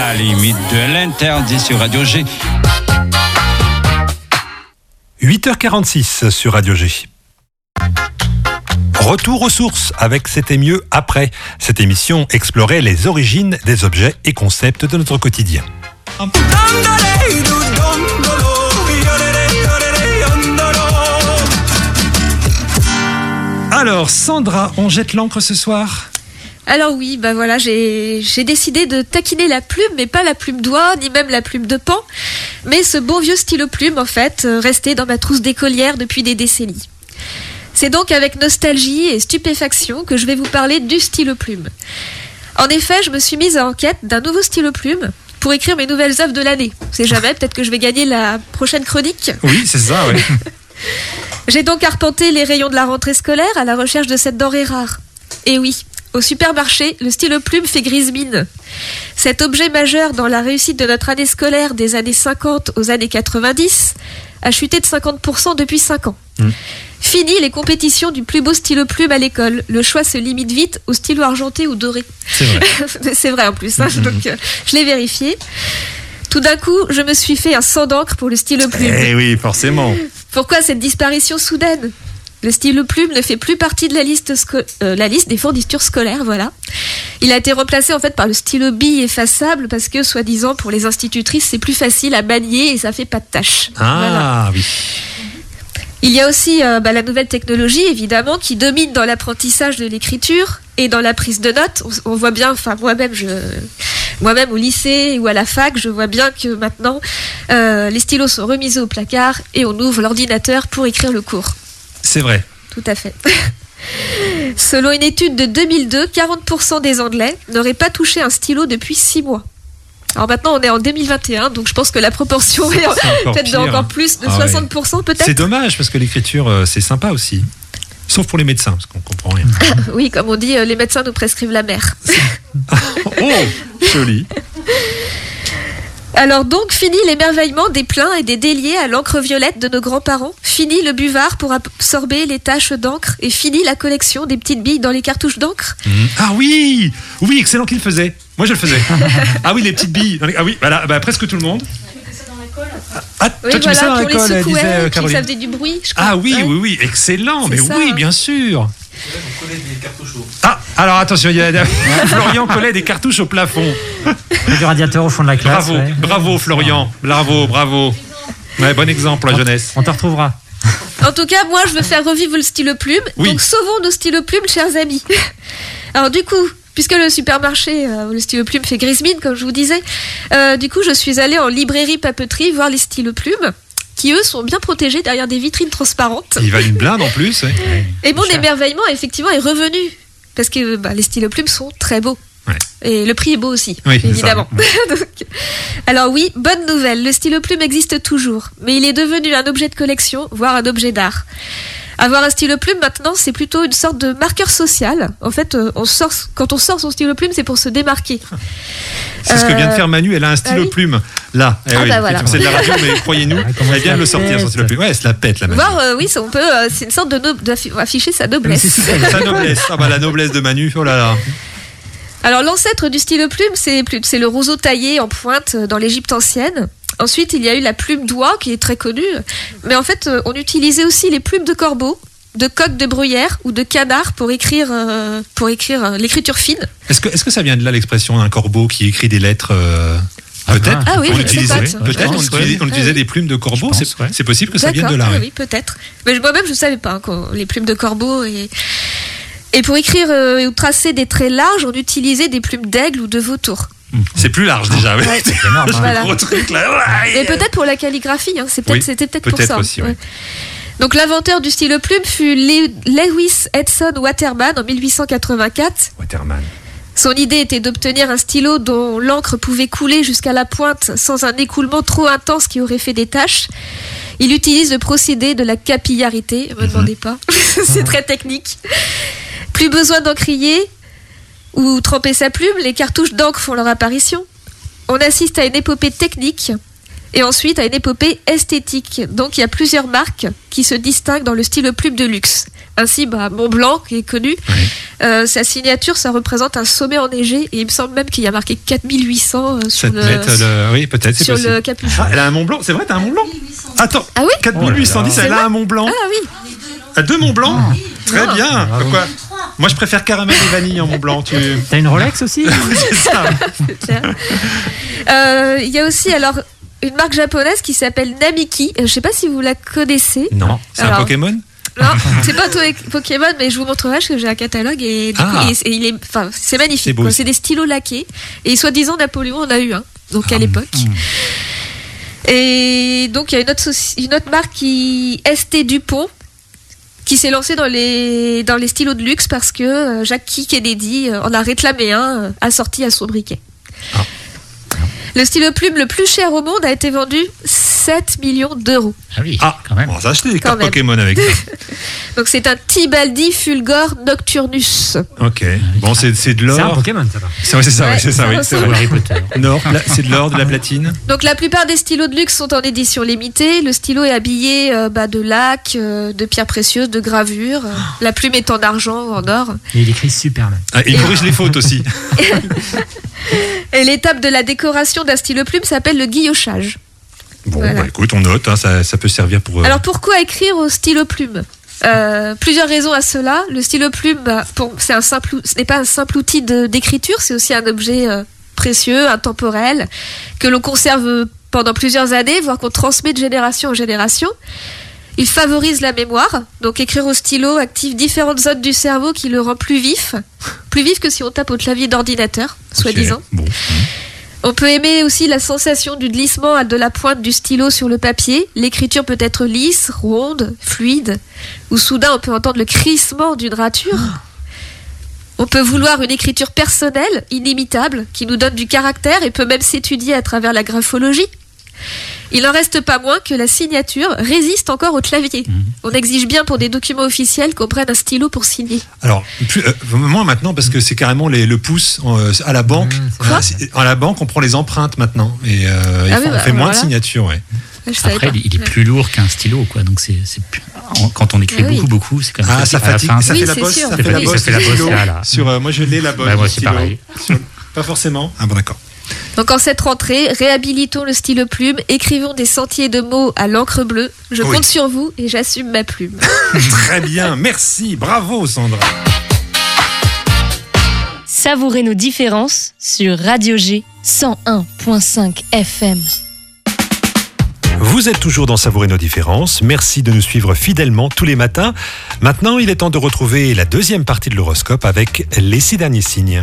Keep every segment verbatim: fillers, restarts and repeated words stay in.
la limite de l'interdit sur Radio G. huit heures quarante-six sur Radio G. Retour aux sources avec C'était mieux après. Cette émission explorait les origines des objets et concepts de notre quotidien. Alors Sandra, on jette l'encre ce soir ? Alors oui, bah voilà, j'ai, j'ai décidé de taquiner la plume, mais pas la plume d'oie, ni même la plume de pan, mais ce bon vieux stylo plume en fait, euh, resté dans ma trousse d'écolière depuis des décennies. C'est donc avec nostalgie et stupéfaction que je vais vous parler du stylo plume. En effet, je me suis mise en quête d'un nouveau stylo plume pour écrire mes nouvelles œuvres de l'année. On sait jamais, peut-être que je vais gagner la prochaine chronique. Oui, c'est ça, oui. J'ai donc arpenté les rayons de la rentrée scolaire à la recherche de cette denrée rare. Et oui, au supermarché, le stylo plume fait grise mine. Cet objet majeur dans la réussite de notre année scolaire des années cinquante aux années quatre-vingt-dix a chuté de cinquante pour cent depuis cinq ans. Mmh. Fini les compétitions du plus beau stylo plume à l'école. Le choix se limite vite au stylo argenté ou doré. C'est vrai. C'est vrai en plus, hein, mmh. donc euh, je l'ai vérifié. Tout d'un coup, je me suis fait un sang d'encre pour le stylo plume. Eh oui, forcément. Pourquoi cette disparition soudaine ? Le stylo plume ne fait plus partie de la liste, sco- euh, la liste des fournitures scolaires, voilà. Il a été remplacé en fait par le stylo bille effaçable parce que, soi-disant, pour les institutrices, c'est plus facile à manier et ça fait pas de tâches. Ah voilà. Oui. Il y a aussi euh, bah, la nouvelle technologie, évidemment, qui domine dans l'apprentissage de l'écriture et dans la prise de notes. On, on voit bien, enfin moi-même, je, moi-même au lycée ou à la fac, je vois bien que maintenant, euh, les stylos sont remisés au placard et on ouvre l'ordinateur pour écrire le cours. C'est vrai. Tout à fait. Selon une étude de deux mille deux, quarante pour cent des Anglais n'auraient pas touché un stylo depuis six mois. Alors maintenant, on est en deux mille vingt et un, donc je pense que la proportion est, est peut-être pire. Encore plus, de ah soixante pour cent ouais. peut-être. C'est dommage, parce que l'écriture, c'est sympa aussi. Sauf pour les médecins, parce qu'on comprend rien. Oui, comme on dit, les médecins nous prescrivent la mer. Oh, joli. Alors donc, fini l'émerveillement des pleins et des déliés à l'encre violette de nos grands-parents, fini le buvard pour absorber les taches d'encre et fini la collection des petites billes dans les cartouches d'encre. Mmh. Ah oui, oui, excellent qu'il le faisait. Moi, je le faisais. Ah oui, les petites billes. Dans les... Ah oui, voilà, bah, presque tout le monde. Ah, oui, toi, tu voilà, mets ça dans pour l'école, les secouets, disait Caroline. Ça faisait du bruit, je crois. Ah oui, ouais. oui, oui, excellent. C'est mais ça, oui, hein. Bien sûr. On collait des cartouches au... Ah, alors attention, il y a... Florian collait des cartouches au plafond. Du radiateur au fond de la classe. Bravo, ouais. bravo Florian, bravo, bravo. Ouais, bon exemple pour la jeunesse. On te retrouvera. En tout cas, moi, je veux faire revivre le stylo plume. Oui. Donc, sauvons nos stylos plumes, chers amis. Alors, du coup, puisque le supermarché, euh, le stylo plume fait grise mine, comme je vous disais, euh, du coup, je suis allée en librairie papeterie voir les stylos plumes, qui eux sont bien protégés derrière des vitrines transparentes. Il valent une blinde en plus. Ouais. Et mon émerveillement, effectivement, est revenu. Parce que bah, les stylos plumes sont très beaux. Ouais. Et le prix est beau aussi, oui, évidemment. Donc, alors oui, bonne nouvelle, le stylo plume existe toujours, mais il est devenu un objet de collection, voire un objet d'art. Avoir un stylo plume maintenant, c'est plutôt une sorte de marqueur social. En fait, on sort, quand on sort son stylo plume, c'est pour se démarquer. C'est euh... ce que vient de faire Manu, elle a un stylo ah, oui. plume, là. Eh ah oui, bah voilà. C'est de la radio, mais croyez-nous, elle vient de le sortir, son stylo plume. Ouais, elle se la pète, la Manu. Voir, euh, oui, ça, on peut, euh, c'est une sorte de no- d'afficher sa noblesse. Sa noblesse, ah bah la noblesse de Manu, oh là là. Alors l'ancêtre du stylo plume, c'est, c'est le roseau taillé en pointe dans l'Égypte ancienne. Ensuite, il y a eu la plume d'oie qui est très connue. Mais en fait, on utilisait aussi les plumes de corbeau, de coq de bruyère ou de canard pour écrire, euh, pour écrire euh, l'écriture fine. Est-ce que, est-ce que ça vient de là l'expression d'un corbeau qui écrit des lettres euh... Peut-être. Ah oui, on je utilisait, sais pas. peut-être, on utilisait, on utilisait ah, oui. des plumes de corbeau. Pense, c'est, ouais. c'est possible que ça D'accord, vienne de là. Ah, ouais. Oui, peut-être. Mais moi-même, je ne savais pas hein, les plumes de corbeau. Et, et pour écrire euh, ou tracer des traits larges, on utilisait des plumes d'aigle ou de vautour. C'est plus large déjà. Ouais. Ouais. C'est énorme. Voilà. Gros truc, là. Ouais. Et peut-être pour la calligraphie. Hein, c'est peut-être, oui, c'était peut-être, peut-être pour ça. Aussi, ouais. Ouais. Donc l'inventeur du stylo plume fut Lewis Edson Waterman en dix-huit cent quatre-vingt-quatre. Waterman. Son idée était d'obtenir un stylo dont l'encre pouvait couler jusqu'à la pointe sans un écoulement trop intense qui aurait fait des taches. Il utilise le procédé de la capillarité. Ne me demandez pas, c'est très technique. Plus besoin d'encrier ou tremper sa plume, les cartouches d'encre font leur apparition. On assiste à une épopée technique et ensuite à une épopée esthétique. Donc il y a plusieurs marques qui se distinguent dans le stylo plume de luxe. Ainsi, bah, Montblanc, qui est connu, Oui. euh, sa signature, ça représente un sommet enneigé, et il me semble même qu'il y a marqué quatre mille huit cents euh, sur, sept le, mètres, le- oui, peut-être, c'est sur possible. le capuchon. Ah, elle a un Mont Blanc, c'est vrai, t'as un Mont Blanc? Attends, Ah oui quatre mille huit cent dix, Oh là là. elle a un Mont Blanc. Ah oui, À deux Mont Blanc? Très Ah. bien. Bravo. Quoi? Moi, je préfère caramel et vanille en Mont Blanc. Tu... T'as une Rolex aussi? c'est ça. c'est clair. Euh, Il y a aussi alors une marque japonaise qui s'appelle Namiki. Euh, Je sais pas si vous la connaissez. Non, c'est Alors, un Pokémon? Non, c'est pas tous les Pokémon, mais je vous montrerai parce que j'ai un catalogue et du Ah. coup, il est, il est- enfin, c'est C'est magnifique. beau. quoi. C'est des stylos laqués et soi-disant Napoléon en a eu un, donc à l'époque. Et donc il y a une autre, soci- une autre marque qui S T Dupont qui s'est lancée dans les dans les stylos de luxe parce que euh, Jackie Kennedy euh, en a réclamé un euh, assorti à son briquet. Ah. Le stylo plume le plus cher au monde a été vendu sept millions d'euros. Ah oui, Ah, quand même. on va s'acheter des Quand cartes même. Pokémon avec ça. Donc c'est un Tibaldi Fulgor Nocturnus. Ok. Bon, c'est c'est de C'est un l'or. Pokémon, ça va. C'est ouais, c'est ça, Ouais, ouais, c'est ça, ça oui, c'est ressemble. Ou vrai. Harry Potter. Nord, pla- c'est de l'or, de la platine. Donc la plupart des stylos de luxe sont en édition limitée. Le stylo est habillé euh, bah, de lacs, euh, de pierres précieuses, de gravures. Euh, La plume est en argent ou en or. Et il écrit Superman. Ah, il corrige les fautes aussi. Et l'étape de la décoration d'un stylo plume s'appelle le guillochage. Bon, Voilà. bah, écoute, on note, hein, ça, ça peut servir pour. euh, Alors pourquoi écrire au stylo plume Euh, plusieurs raisons à cela. Le stylo plume, bah, pour- c'est un simple, ou- ce n'est pas un simple outil de- d'écriture, c'est aussi un objet euh, précieux, intemporel, que l'on conserve pendant plusieurs années, voire qu'on transmet de génération en génération. Il favorise la mémoire, donc écrire au stylo active différentes zones du cerveau qui le rend plus vif, plus vif que si on tape au clavier d'ordinateur, ok, soi-disant. Bon. On peut aimer aussi la sensation du glissement de la pointe du stylo sur le papier. L'écriture peut être lisse, ronde, fluide, ou soudain on peut entendre le crissement d'une rature. On peut vouloir une écriture personnelle, inimitable, qui nous donne du caractère et peut même s'étudier à travers la graphologie. Il n'en reste pas moins que la signature résiste encore au clavier. On exige bien pour des documents officiels qu'on prenne un stylo pour signer. Alors, plus, euh, moins maintenant, parce que c'est carrément les- le pouce euh, à la banque. Mmh, c'est Voilà, vrai. c'est- à la banque, on prend les empreintes maintenant. Et euh, il Ah faut- oui, on bah, fait moins de voilà. signatures, ouais. Je savais Après, pas. il est Ouais. plus lourd qu'un stylo, quoi. Donc c'est, c'est plus- en- quand on écrit Ah oui. beaucoup, beaucoup, c'est quand même Ah, ça à la fatigue, fin, ça Oui, fait la c'est bosse, sûr. ça Ça fait la fait- bosse, ça fait la du bosse, stylo. là, là. Sur, euh, moi, je l'ai la bosse. Bah, moi du aussi, stylo. pareil. Sur- Pas forcément. Ah bon, d'accord. Donc en cette rentrée, réhabilitons le stylo plume, écrivons des sentiers de mots à l'encre bleue. Je Oui. compte sur vous et j'assume ma plume. Très bien, merci, bravo Sandra. Savourez nos différences sur Radio G cent un virgule cinq F M. Vous êtes toujours dans Savourer nos différences. Merci de nous suivre fidèlement tous les matins. Maintenant, il est temps de retrouver la deuxième partie de l'horoscope avec les six derniers signes.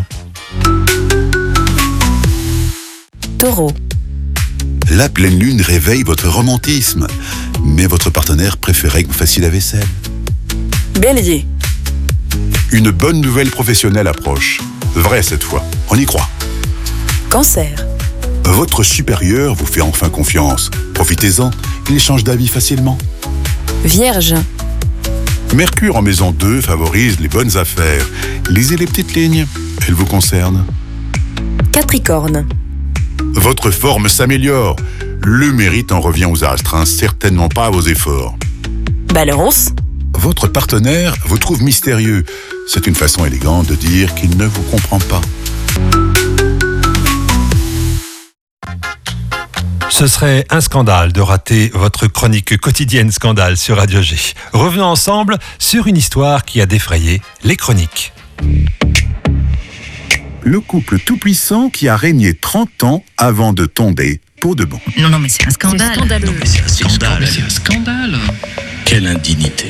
Taureau, La pleine lune réveille votre romantisme, mais votre partenaire préférait que vous fassiez la vaisselle. Bélier, Une bonne nouvelle professionnelle approche. Vrai cette fois, on y croit. Cancer, Votre supérieur vous fait enfin confiance. Profitez-en, il change d'avis facilement. Vierge, Mercure en maison deux favorise les bonnes affaires. Lisez les petites lignes, elles vous concernent. Capricorne, Votre forme s'améliore. Le mérite en revient aux astres, certainement pas à vos efforts. Balance, Votre partenaire vous trouve mystérieux. C'est une façon élégante de dire qu'il ne vous comprend pas. Ce serait un scandale de rater votre chronique quotidienne Scandale sur Radio G. Revenons ensemble sur une histoire qui a défrayé les chroniques. Le couple tout-puissant qui a régné trente ans avant de tomber pour de bon. Non, non, mais c'est un scandale. Scandaleux. C'est un scandale. C'est un scandale. Quelle indignité.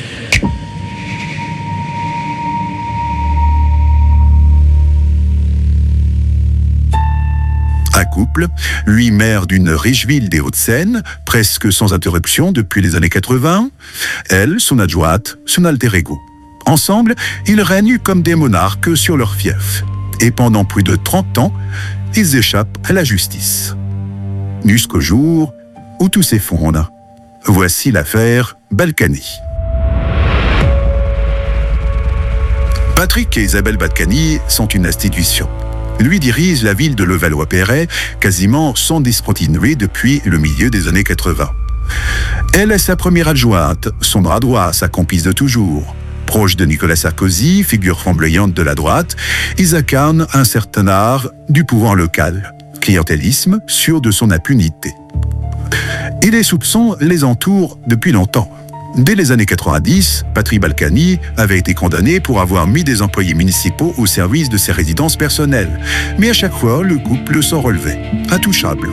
Un couple, lui maire d'une riche ville des Hauts-de-Seine, presque sans interruption depuis les années quatre-vingts, elle, son adjointe, son alter ego. Ensemble, ils règnent comme des monarques sur leur fief. Et pendant plus de trente ans, ils échappent à la justice. Jusqu'au jour où tout s'effondre. Voici l'affaire Balkany. Patrick et Isabelle Balkany sont une institution. lui dirige la ville de Levallois-Perret, quasiment sans discontinuer depuis le milieu des années quatre-vingts. Elle est sa première adjointe, son bras droit, sa complice de toujours. Proche de Nicolas Sarkozy, figure flamboyante de la droite, ils incarnent un certain art du pouvoir local, clientélisme sûr de son impunité. Et les soupçons les entourent depuis longtemps. Dès les années quatre-vingt-dix, Patrick Balkany avait été condamné pour avoir mis des employés municipaux au service de ses résidences personnelles. Mais à chaque fois, le couple s'en relevait, intouchable.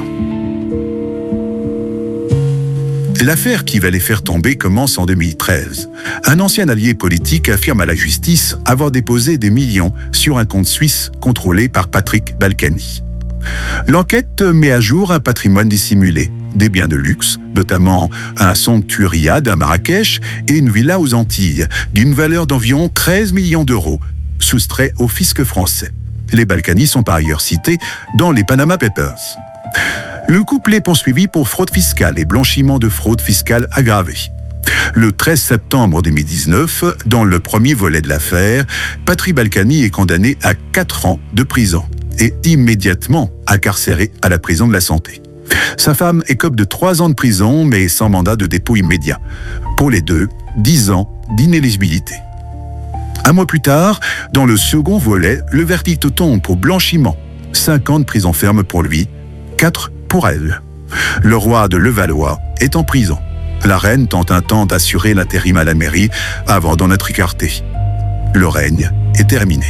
L'affaire qui va les faire tomber commence en deux mille treize. Un ancien allié politique affirme à la justice avoir déposé des millions sur un compte suisse contrôlé par Patrick Balkany. L'enquête met à jour un patrimoine dissimulé, des biens de luxe, notamment un somptueux riad à Marrakech et une villa aux Antilles, d'une valeur d'environ treize millions d'euros, soustraits au fisc français. Les Balkany sont par ailleurs cités dans les Panama Papers. Le couple est poursuivi pour fraude fiscale et blanchiment de fraude fiscale aggravée. Le treize septembre deux mille dix-neuf, dans le premier volet de l'affaire, Patrick Balkany est condamné à quatre ans de prison et immédiatement incarcéré à la prison de la Santé. Sa femme écope de trois ans de prison, mais sans mandat de dépôt immédiat. Pour les deux, dix ans d'inéligibilité. Un mois plus tard, dans le second volet, le verdict tombe pour blanchiment. Cinq ans de prison ferme pour lui, quatre pour elle. Le roi de Levallois est en prison. La reine tente un temps d'assurer l'intérim à la mairie avant d'en être écartée. Le règne est terminé.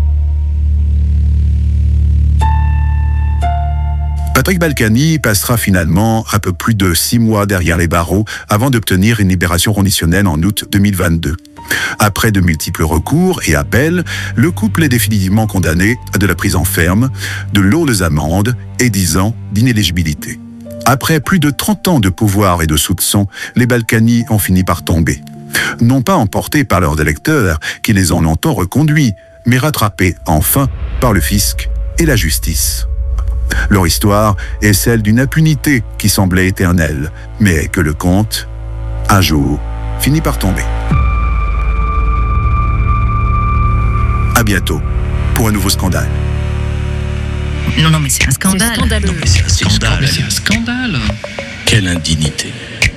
Patrick Balkany passera finalement un peu plus de six mois derrière les barreaux avant d'obtenir une libération conditionnelle en août deux mille vingt-deux. Après de multiples recours et appels, le couple est définitivement condamné à de la prison ferme, de lourdes amendes et dix ans d'inéligibilité. Après plus de trente ans de pouvoir et de soupçons, les Balkany ont fini par tomber. Non pas emportés par leurs électeurs, qui les ont longtemps reconduits, mais rattrapés enfin par le fisc et la justice. Leur histoire est celle d'une impunité qui semblait éternelle, mais que le compte, un jour, finit par tomber. À bientôt pour un nouveau scandale. Non, non, mais c'est un scandale. C'est scandaleux. Non, mais c'est un scandale. C'est un scandale. Quelle indignité.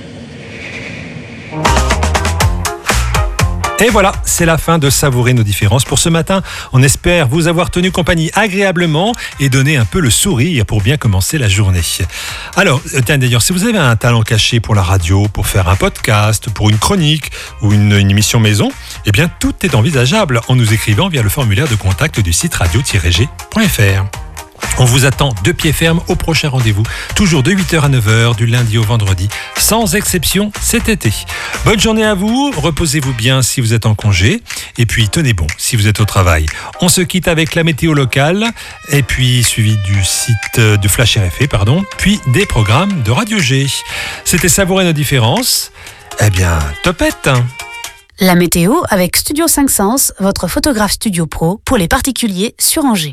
Et voilà, c'est la fin de Savourer nos différences pour ce matin. On espère vous avoir tenu compagnie agréablement et donner un peu le sourire pour bien commencer la journée. Alors, tiens, d'ailleurs, si vous avez un talent caché pour la radio, pour faire un podcast, pour une chronique ou une, une émission maison, eh bien, tout est envisageable en nous écrivant via le formulaire de contact du site radio tiret g point f r. On vous attend de pied ferme au prochain rendez-vous, toujours de huit heures à neuf heures, du lundi au vendredi, sans exception cet été. Bonne journée à vous, reposez-vous bien si vous êtes en congé, et puis tenez bon si vous êtes au travail. On se quitte avec la météo locale, et puis suivi du site de Flash R F E, pardon, puis des programmes de Radio G. C'était Savourer nos différences. Eh bien, topette! La météo avec Studio cinq Sens, votre photographe studio pro pour les particuliers sur Angers.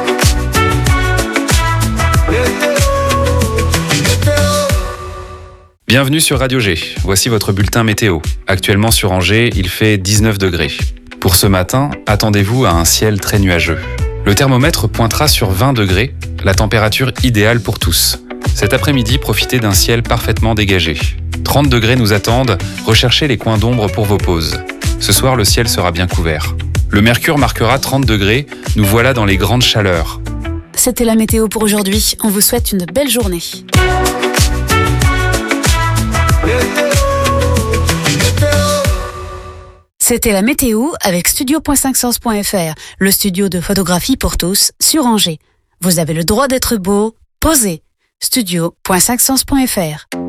Bienvenue sur Radio G. Voici votre bulletin météo. Actuellement sur Angers, il fait dix-neuf degrés. Pour ce matin, attendez-vous à un ciel très nuageux. Le thermomètre pointera sur vingt degrés, la température idéale pour tous. Cet après-midi, profitez d'un ciel parfaitement dégagé. trente degrés nous attendent, recherchez les coins d'ombre pour vos pauses. Ce soir, le ciel sera bien couvert. Le mercure marquera trente degrés, nous voilà dans les grandes chaleurs. C'était la météo pour aujourd'hui. On vous souhaite une belle journée. C'était la météo avec studio point cinq sens point f r, le studio de photographie pour tous sur Angers. Vous avez le droit d'être beau, posez. studio point cinq sens point f r.